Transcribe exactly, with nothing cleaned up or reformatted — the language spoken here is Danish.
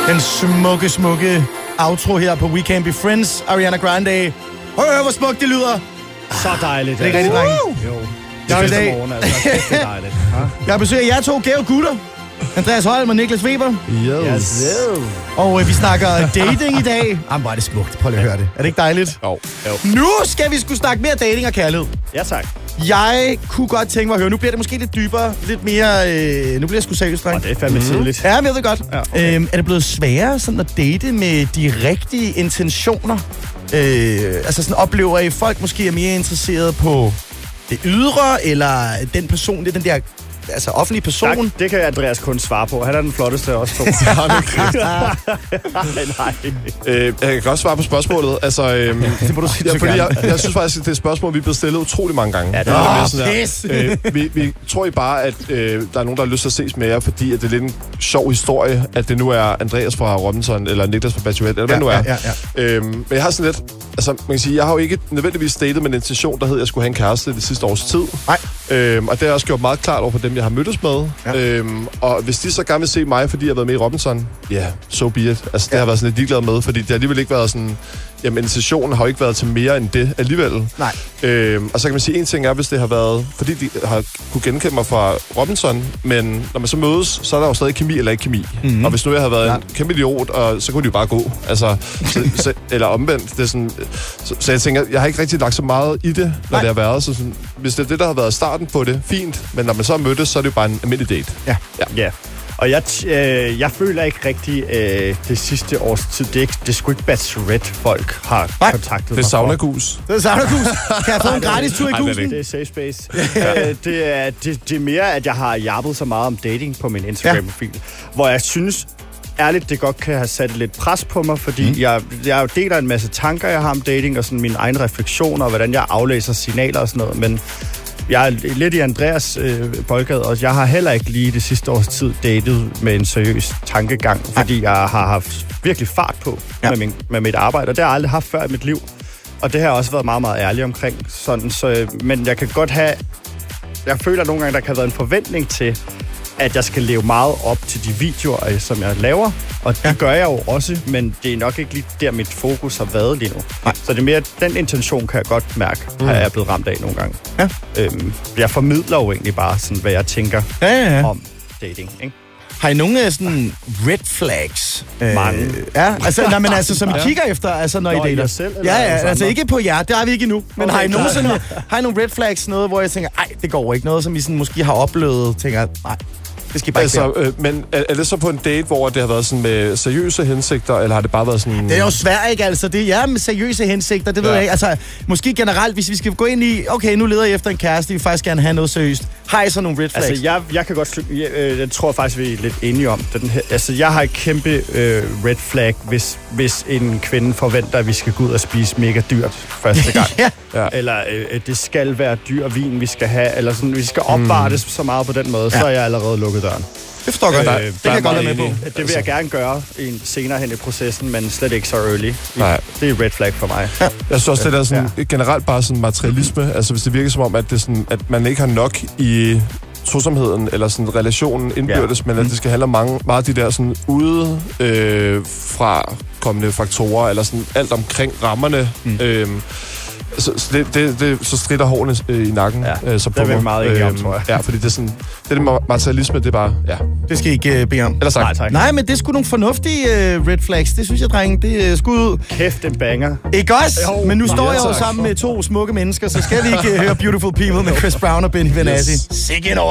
Den smukke, smukke outro her på We Can Be Friends. Ariana Grande. Hør, hør, hvor smukt det lyder. Så dejligt. Det er rigtig drenge. Jo. Jeg Det vil er dag. morgen, altså. Det er dejligt. Jeg besøger jer to gave gutter. Andreas Holm og Niklas Weber. Yes. Yes. Og øh, vi snakker dating i dag. Jamen, hvor er det smukt. Prøv lige at høre det. Er det ikke dejligt? Jo. Jo. Nu skal vi sgu snakke mere dating og kærlighed. Ja, tak. Jeg kunne godt tænke mig at høre. Nu bliver det måske lidt dybere. Lidt mere... Øh, nu bliver jeg sgu seriøst, dreng. Og det er fandme mm-hmm. tidligt. Ja, men jeg ved godt. Ja, okay. øhm, er det blevet sværere sådan at date med de rigtige intentioner? Øh, altså sådan oplever I, folk måske er mere interesseret på det ydre, eller den person, det er den der altså offentlige person? Tak. Det kan Andreas kun svare på. Han er den flotteste af os to. nej, nej. Øh, jeg kan godt svare på spørgsmålet. Altså, øhm, Det må du sige, ja, så fordi gerne. jeg, jeg synes faktisk, at det er et spørgsmål, vi er blevet stillet utrolig mange gange. Ja, det er er Åh, mere sådan pis. der, øh, vi, vi tror I bare, at øh, der er nogen, der har lyst til at ses med jer, fordi at det er lidt en sjov historie, at det nu er Andreas fra Robinson, eller Niklas fra Bachelorette, eller hvad Ja, det nu er. ja, ja, Øhm, men jeg har sådan lidt... Altså, man kan sige, jeg har jo ikke nødvendigvis datet med en intention, der hed, at jeg skulle have en kæreste det sidste års tid. Nej. Øhm, og det har jeg også gjort meget klart over for dem, jeg har mødtes med. Ja. Øhm, og hvis de så gerne vil se mig, fordi jeg har været med i Robinson, ja, yeah, so be it. Altså, det Ja. har jeg været sådan lidt ligeglad med, fordi det har alligevel ikke været sådan... Jamen, intentionen har jo ikke været til mere end det alligevel. Nej. Øhm, og så kan man sige, en ting er, hvis det har været... Fordi de har kunne genkende mig fra Robinson, men når man så mødes, så er der jo stadig kemi eller ikke kemi. Mm-hmm. Og hvis nu jeg havde været Ja. en kæmpe idiot, og så kunne de jo bare gå. Altså, så, så, eller omvendt. Det er sådan, så, så jeg tænker, jeg har ikke rigtig lagt så meget i det, når Nej. det har været. Så sådan, hvis det er det, der har været starten på det, fint. Men når man så mødtes, så er det jo bare en almindelig date. Ja. Ja. Og jeg, øh, jeg føler ikke rigtig øh, det sidste års tid. Det er, ikke, det er sgu ikke Bachelorette-folk har Nej. kontaktet Det er mig for. saunagus. Det er saunagus. Kan jeg få en gratis tur i Ej, hvad er kusen? Det er safe space. øh, det, er, det, det er mere, at jeg har jappet så meget om dating på min Instagram-profil, ja. hvor jeg synes ærligt, det godt kan have sat lidt pres på mig, fordi mm. jeg, jeg deler en masse tanker, jeg har om dating, og sådan mine egne refleksioner, og hvordan jeg aflæser signaler og sådan noget, men jeg er lidt i Andreas øh, boldgade også. Jeg har heller ikke lige det sidste års tid datet med en seriøs tankegang, fordi jeg har haft virkelig fart på ja. med, min, med mit arbejde, og det har jeg aldrig haft før i mit liv. Og det har jeg også været meget, meget ærlig omkring. Sådan, så, men jeg kan godt have... Jeg føler nogle gange, der kan være en forventning til, at jeg skal leve meget op til de videoer, som jeg laver. Og det ja. gør jeg jo også, men det er nok ikke lige der, mit fokus har været lige nu. Nej. Så det er mere, den intention kan jeg godt mærke, mm. har jeg blevet ramt af nogle gange. Ja. Øhm, jeg formidler jo egentlig bare, sådan, hvad jeg tænker Ja, ja, ja. om dating. Ikke? Har I nogle af sådan red flags? Mange. Øh, ja, altså, nej, men altså, som I kigger efter, altså, når Nå, I dater? jer selv, eller ja, ja, alle altså andre? ikke på jer, det har vi ikke endnu. Men Okay, har I nogle, klar. sådan, har I nogle red flags, noget, hvor jeg tænker, ej, det går ikke. Noget, som I sådan måske har oplevet, tænker, nej, det skal I bare ikke Altså, øh, men er, er det så på en date, hvor det har været sådan med seriøse hensigter, eller har det bare været sådan... Det er jo svært, ikke? Altså, det er med seriøse hensigter, det ved Ja. jeg ikke. Altså, måske generelt, hvis vi skal gå ind i, okay, nu leder jeg efter en kæreste, vi vil faktisk gerne have noget seriøst. Har I så nogle red flags? Altså, jeg, jeg kan godt... slu- Jeg, øh, jeg tror faktisk, vi er lidt enige om den her. Altså, jeg har et kæmpe øh, red flag, hvis, hvis en kvinde forventer, at vi skal gå ud og spise mega dyrt første gang. ja. Ja. Eller øh, det skal være dyr vin, vi skal have. Eller sådan, vi skal opvare det så meget på den måde, ja. så er jeg allerede lukket døren. Det forstår jeg godt. Øh, Det kan jeg godt være med på. Det vil jeg gerne gøre en senere hen i processen, men slet ikke så early. Nej. Det er red flag for mig. Jeg synes også, det der sådan, ja. generelt bare sådan materialisme, altså hvis det virker som om, at, det sådan, at man ikke har nok i tosomheden, eller sådan relationen indbyrdes, ja. men at det skal handle om mange, meget af de der sådan ude øh, fra kommende faktorer, eller sådan alt omkring rammerne. Mm. Øh, så, så, det, det, det, så stritter hårene øh, i nakken. Ja, øh, så det er vi meget enige om, tror jeg. Ja, fordi det er sådan, det der materialisme, det er bare, ja. Det skal I ikke uh, bede om. Eller sagt. Nej, tak. Nej, men det er sgu nogle fornuftige uh, red flags. Det synes jeg, drenge, det er skud ud. Kæft, en banger. Ikke også? Jo, Men nu står ja, jeg jo tak. sammen med to smukke mennesker, så skal vi ikke uh, høre Beautiful People med Chris Brown og Benny Benassi. Yes. Sikke en